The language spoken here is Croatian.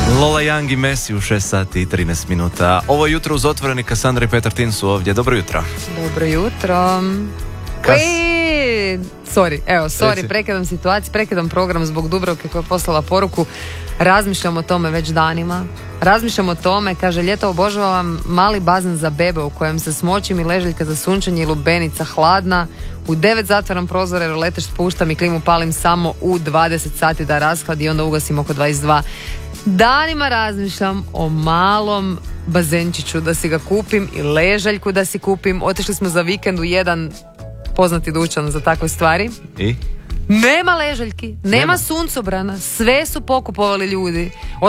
Lola Young i Messi u 6 sati i 13 minuta. Ovo je jutro uz otvoreni. Kassandra i Petar Tin su ovdje. Dobro jutro. Dobro jutro. Sorry, prekidam situaciju, prekidam program zbog Dubravke koja je poslala poruku. Razmišljam o tome već danima. Razmišljam o tome, kaže, ljeto obožavam mali bazen za bebe u kojem se smočim i ležaljka za sunčanje i lubenica hladna. U 9 zatvaram prozore, roletež spuštam i klimu palim samo u 20 sati da rashladi i onda ugasim oko 22. Danima razmišljam o malom bazenčiću da si ga kupim i ležaljku da si kupim. Otišli smo za vikend u jedan poznati dućan za takve stvari. I? Nema ležaljki, nema suncobrana, sve su pokupovali ljudi.